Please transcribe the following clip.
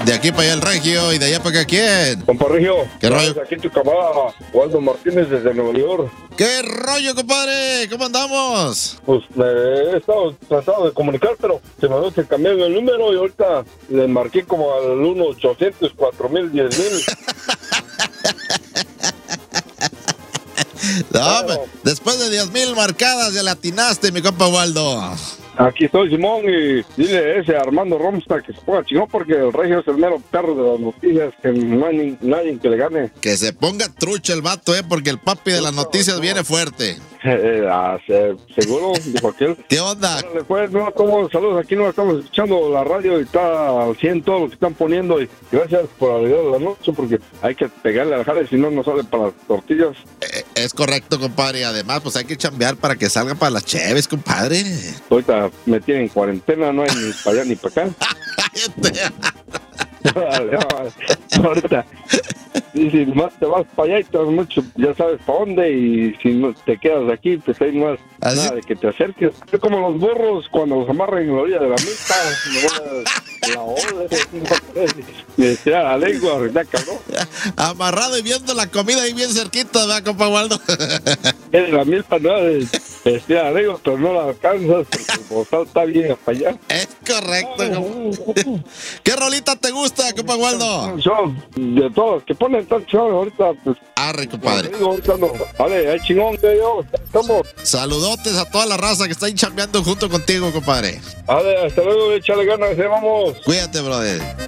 De aquí para allá el Regio y de allá para acá ¿quién? Compa Regio. ¿Qué rollo? Aquí tu camarada, Waldo Martínez desde Nueva York. ¿Qué rollo, compadre? ¿Cómo andamos? Pues me he estado tratando de comunicar, pero se me se cambió el número y ahorita le marqué como al 1-800-4000, 10,000. No, después de 10,000 marcadas ya le atinaste, mi compa Waldo. Aquí estoy, Simón, y dile a ese Armando Romsta que se ponga chingón porque el Regio es el mero perro de las noticias, que no hay nadie que le gane. Que se ponga trucha el vato, porque el papi de las noticias viene fuerte. Seguro, dijo aquel. ¿Qué onda? Órale, pues, no, todos saludos, aquí no estamos escuchando la radio y está al 100 todo lo que están poniendo y gracias por ayudar a la noche porque hay que pegarle a la jale si no nos sale para las tortillas. Es correcto, compadre, y además pues hay que chambear para que salga para las cheves, compadre. Ahorita me tienen en cuarentena, no hay ni para allá ni para acá. Ahorita, y si más te vas para allá y te vas mucho, ya sabes para dónde, y si no te quedas aquí, pues hay más nada de que te acerques. Es como los burros cuando los amarran en la orilla de la milpa, la ola, me decía la lengua, ¿verdad, cabrón? Amarrado y viendo la comida ahí bien cerquita, ¿verdad, compa Waldo? Es la milpa, no, decía la lengua, pero no la alcanzas porque el bozal está bien para allá. Es correcto, ¿qué rolita te gusta, compa Waldo? Yo, de todos, que ponen tan chingón ahorita, pues. Arre, compadre. Vale, hay chingón de yo, estamos. Saludotes a toda la raza que está ahí chambeando junto contigo, compadre. Vale, hasta luego, échale ganas, vamos. Cuídate, brother.